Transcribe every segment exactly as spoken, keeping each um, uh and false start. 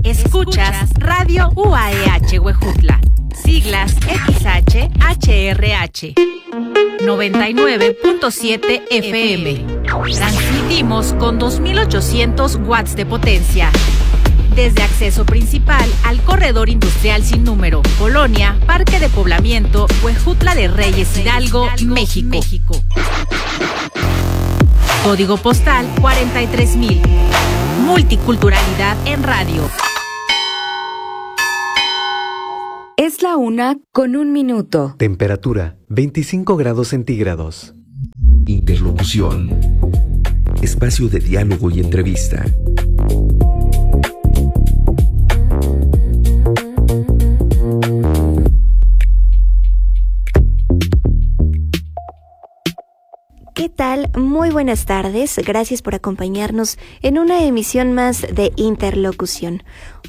Escuchas Radio U A E H Huejutla, siglas X H H R H, noventa y nueve punto siete F M. Transmitimos con dos mil ochocientos watts de potencia. Desde acceso principal al corredor industrial sin número, Colonia, Parque de Poblamiento, Huejutla de Reyes, Hidalgo, México. México. Código postal cuarenta y tres mil. Multiculturalidad en radio. Es la una con un minuto. Temperatura veinticinco grados centígrados. Interlocución. Espacio de diálogo y entrevista. ¿Qué tal? Muy buenas tardes. Gracias por acompañarnos en una emisión más de Interlocución.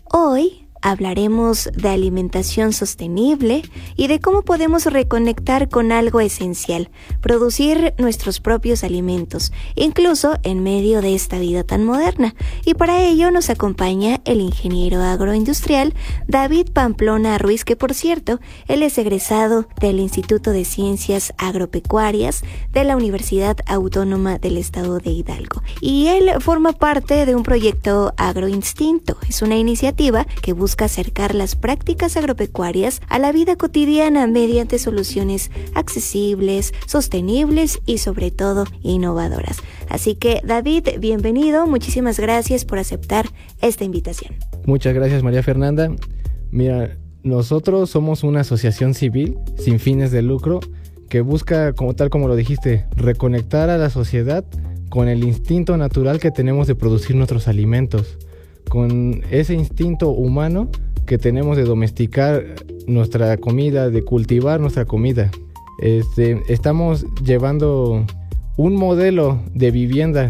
Hoy hablaremos de alimentación sostenible y de cómo podemos reconectar con algo esencial, producir nuestros propios alimentos, incluso en medio de esta vida tan moderna. Y para ello nos acompaña el ingeniero agroindustrial David Pamplona Ruiz, que por cierto, él es egresado del Instituto de Ciencias Agropecuarias de la Universidad Autónoma del Estado de Hidalgo. Y él forma parte de un proyecto Agroinstinto. Es una iniciativa que busca busca acercar las prácticas agropecuarias a la vida cotidiana mediante soluciones accesibles, sostenibles y sobre todo innovadoras. Así que David, bienvenido, muchísimas gracias por aceptar esta invitación. Muchas gracias, María Fernanda. Mira, nosotros somos una asociación civil sin fines de lucro que busca, como tal como lo dijiste, reconectar a la sociedad con el instinto natural que tenemos de producir nuestros alimentos, con ese instinto humano que tenemos de domesticar nuestra comida, de cultivar nuestra comida. Este, estamos llevando un modelo de vivienda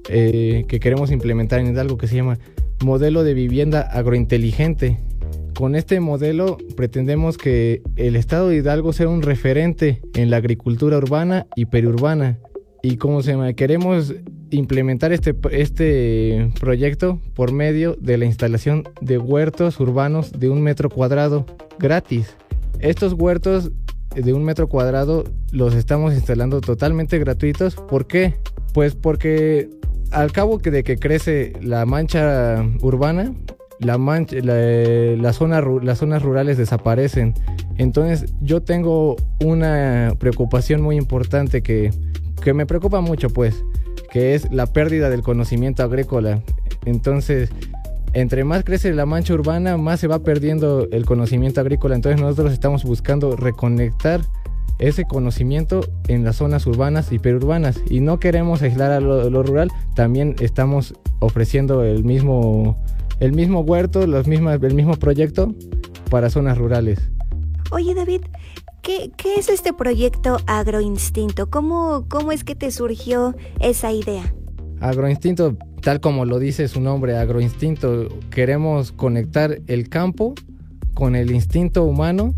eh, que queremos implementar en Hidalgo, que se llama modelo de vivienda agrointeligente. Con este modelo pretendemos que el estado de Hidalgo sea un referente en la agricultura urbana y periurbana. Y como se llama, queremos implementar este, este proyecto por medio de la instalación de huertos urbanos de un metro cuadrado gratis. Estos huertos de un metro cuadrado los estamos instalando totalmente gratuitos. ¿Por qué? Pues porque al cabo de que crece la mancha urbana, la mancha, la, la zona, las zonas rurales desaparecen. Entonces yo tengo una preocupación muy importante que, que me preocupa mucho, pues, que es la pérdida del conocimiento agrícola. Entonces, entre más crece la mancha urbana, más se va perdiendo el conocimiento agrícola. Entonces nosotros estamos buscando reconectar ese conocimiento en las zonas urbanas y periurbanas. Y no queremos aislar a lo, lo rural, también estamos ofreciendo el mismo, el mismo huerto, los mismas, el mismo proyecto para zonas rurales. Oye, David, ¿Qué, ¿Qué es este proyecto Agroinstinto? ¿Cómo, ¿Cómo es que te surgió esa idea? Agroinstinto, tal como lo dice su nombre, Agroinstinto, queremos conectar el campo con el instinto humano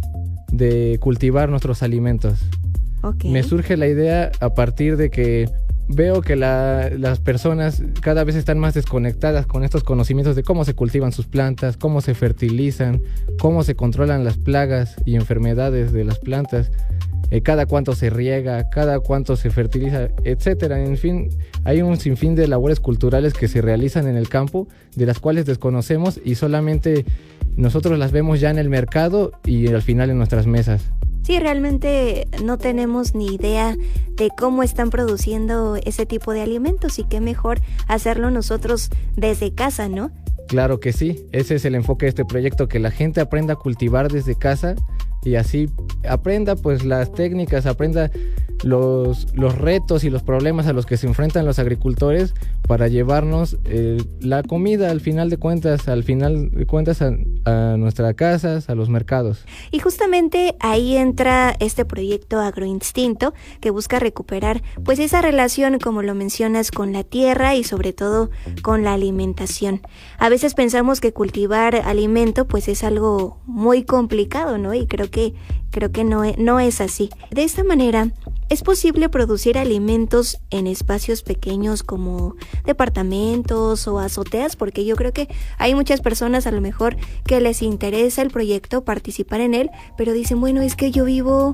de cultivar nuestros alimentos. Okay. Me surge la idea a partir de que veo que la, las personas cada vez están más desconectadas con estos conocimientos de cómo se cultivan sus plantas, cómo se fertilizan, cómo se controlan las plagas y enfermedades de las plantas, eh, cada cuánto se riega, cada cuánto se fertiliza, etcétera. En fin, hay un sinfín de labores culturales que se realizan en el campo, de las cuales desconocemos y solamente nosotros las vemos ya en el mercado y al final en nuestras mesas. Sí, realmente no tenemos ni idea de cómo están produciendo ese tipo de alimentos y qué mejor hacerlo nosotros desde casa, ¿no? Claro que sí, ese es el enfoque de este proyecto, que la gente aprenda a cultivar desde casa y así aprenda pues las técnicas, aprenda los, los retos y los problemas a los que se enfrentan los agricultores para llevarnos eh, la comida al final de cuentas, al final de cuentas a, a nuestras casas, a los mercados. Y justamente ahí entra este proyecto Agroinstinto, que busca recuperar pues esa relación, como lo mencionas, con la tierra y sobre todo con la alimentación. A veces pensamos que cultivar alimento pues es algo muy complicado, ¿no? Y creo que creo que no, no es así. De esta manera ¿Es posible producir alimentos en espacios pequeños como departamentos o azoteas? Porque yo creo que hay muchas personas a lo mejor que les interesa el proyecto, participar en él, pero dicen, bueno, es que yo vivo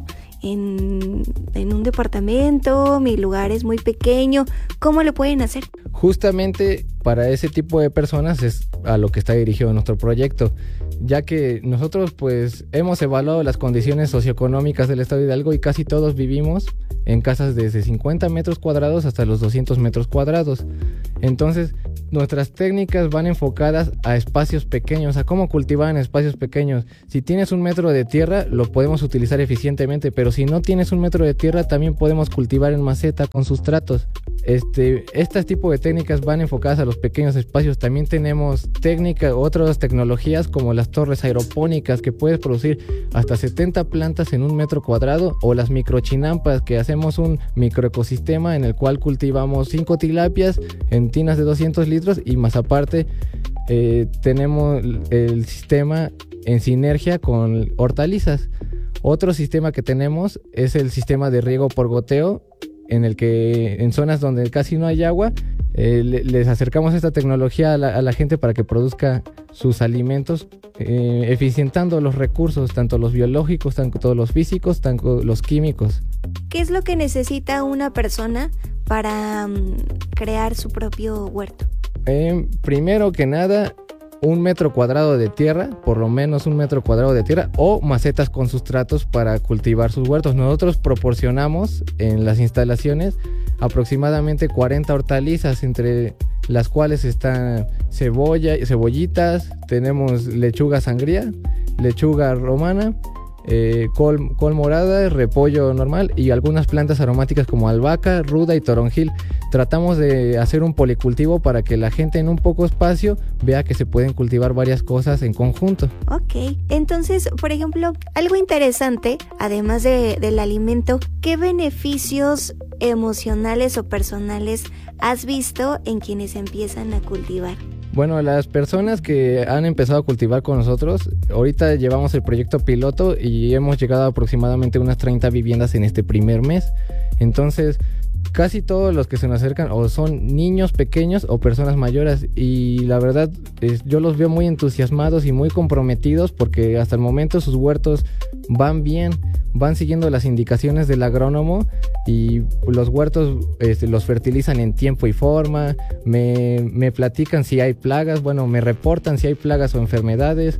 en, en un departamento, mi lugar es muy pequeño, ¿cómo lo pueden hacer? Justamente para ese tipo de personas es a lo que está dirigido nuestro proyecto, ya que nosotros pues hemos evaluado las condiciones socioeconómicas del estado de Hidalgo y casi todos vivimos en casas desde cincuenta metros cuadrados hasta los doscientos metros cuadrados. Entonces nuestras técnicas van enfocadas a espacios pequeños, a cómo cultivar en espacios pequeños. Si tienes un metro de tierra, lo podemos utilizar eficientemente, pero si no tienes un metro de tierra, también podemos cultivar en maceta con sustratos. Este, este tipo de técnicas van enfocadas a los pequeños espacios. También tenemos técnicas, otras tecnologías como las torres aeropónicas, que puedes producir hasta setenta plantas en un metro cuadrado, o las microchinampas, que hacemos un microecosistema en el cual cultivamos cinco tilapias en tinas de doscientos litros, y más aparte eh, tenemos el sistema en sinergia con hortalizas. Otro sistema que tenemos es el sistema de riego por goteo, en el que en zonas donde casi no hay agua, eh, les acercamos esta tecnología a la, a la gente para que produzca sus alimentos, eh, eficientando los recursos, tanto los biológicos, tanto los físicos, tanto los químicos. ¿Qué es lo que necesita una persona para um, crear su propio huerto? Eh, primero que nada, un metro cuadrado de tierra, por lo menos un metro cuadrado de tierra, o macetas con sustratos para cultivar sus huertos. Nosotros proporcionamos en las instalaciones aproximadamente cuarenta hortalizas, entre las cuales están cebolla, cebollitas, tenemos lechuga sangría, lechuga romana, eh, col, col morada, repollo normal y algunas plantas aromáticas como albahaca, ruda y toronjil. Tratamos de hacer un policultivo para que la gente en un poco espacio vea que se pueden cultivar varias cosas en conjunto. Ok, entonces, por ejemplo, algo interesante, además de, del alimento, ¿qué beneficios emocionales o personales has visto en quienes empiezan a cultivar? Bueno, las personas que han empezado a cultivar con nosotros, ahorita llevamos el proyecto piloto y hemos llegado a aproximadamente unas treinta viviendas en este primer mes. Entonces, casi todos los que se nos acercan o son niños pequeños o personas mayores, y la verdad es, yo los veo muy entusiasmados y muy comprometidos, porque hasta el momento sus huertos van bien, van siguiendo las indicaciones del agrónomo, y los huertos este, los fertilizan en tiempo y forma, me, me platican si hay plagas, bueno, me reportan si hay plagas o enfermedades,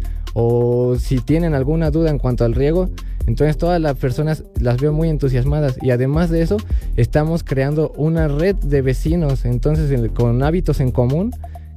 o si tienen alguna duda en cuanto al riego. Entonces todas las personas las veo muy entusiasmadas, y además de eso estamos creando una red de vecinos, entonces con hábitos en común,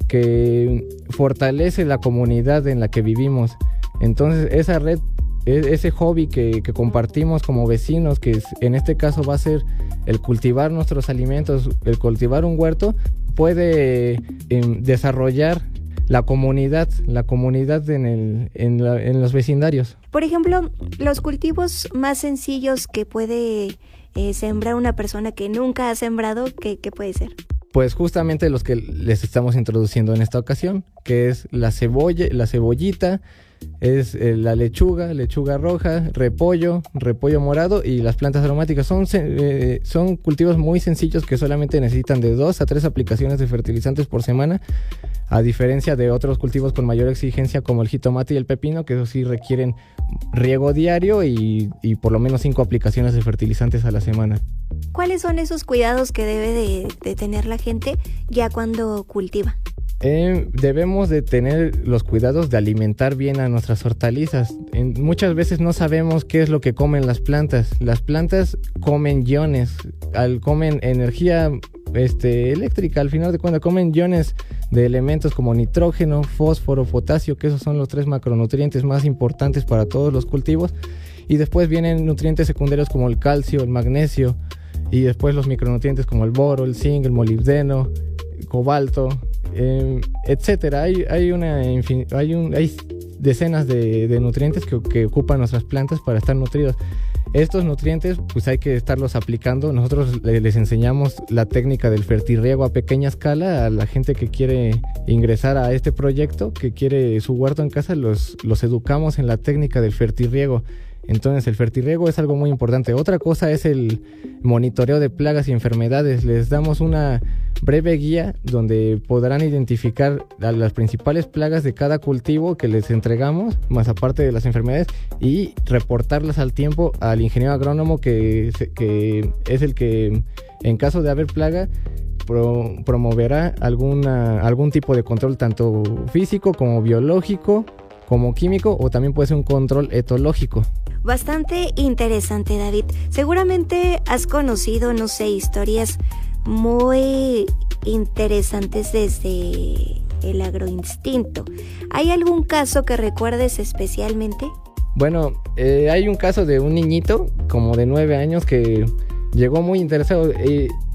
que fortalece la comunidad en la que vivimos. Entonces esa red, ese hobby que, que compartimos como vecinos, que en este caso va a ser el cultivar nuestros alimentos, el cultivar un huerto, puede eh, desarrollar la comunidad, la comunidad en, el, en, la, en los vecindarios. Por ejemplo, los cultivos más sencillos que puede eh, sembrar una persona que nunca ha sembrado, ¿qué, qué puede ser? Pues justamente los que les estamos introduciendo en esta ocasión, que es la cebolla, la cebollita, es eh, la lechuga, lechuga roja, repollo, repollo morado y las plantas aromáticas. Son, eh, son cultivos muy sencillos que solamente necesitan de dos a tres aplicaciones de fertilizantes por semana, a diferencia de otros cultivos con mayor exigencia como el jitomate y el pepino, que eso sí requieren riego diario y, y por lo menos cinco aplicaciones de fertilizantes a la semana. ¿Cuáles son esos cuidados que debe de, de tener la gente ya cuando cultiva? Eh, debemos de tener los cuidados de alimentar bien a nuestras hortalizas. En, muchas veces no sabemos qué es lo que comen las plantas. Las plantas comen iones, al, comen energía este, eléctrica, al final de cuentas comen iones de elementos como nitrógeno, fósforo, potasio, que esos son los tres macronutrientes más importantes para todos los cultivos. Y después vienen nutrientes secundarios como el calcio, el magnesio, y después los micronutrientes como el boro, el zinc, el molibdeno, el cobalto, eh, etcétera. Hay, hay, una infin- hay, un, hay decenas de, de nutrientes que, que ocupan nuestras plantas para estar nutridos. Estos nutrientes pues hay que estarlos aplicando. Nosotros les enseñamos la técnica del fertirriego a pequeña escala a la gente que quiere ingresar a este proyecto, que quiere su huerto en casa. Los, los educamos en la técnica del fertirriego. Entonces el fertirriego es algo muy importante. Otra cosa es el monitoreo de plagas y enfermedades. Les damos una breve guía donde podrán identificar las principales plagas de cada cultivo que les entregamos, más aparte de las enfermedades, y reportarlas al tiempo al ingeniero agrónomo que, que es el que, en caso de haber plaga, pro, promoverá alguna, algún tipo de control, tanto físico como biológico, como químico, o también puede ser un control etológico. Bastante interesante, David. Seguramente has conocido, no sé, historias muy interesantes desde el agroinstinto. ¿Hay algún caso que recuerdes especialmente? Bueno, eh, hay un caso de un niñito como de nueve años que llegó muy interesado. Eh,